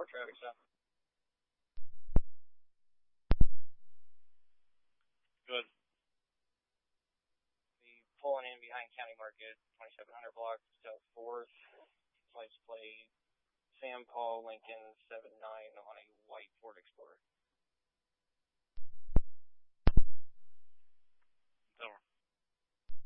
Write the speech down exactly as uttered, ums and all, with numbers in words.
four traffic stop. Good. Be pulling in behind County Market, twenty-seven hundred block, South fourth. Lights play Sam Paul Lincoln seven nine on a white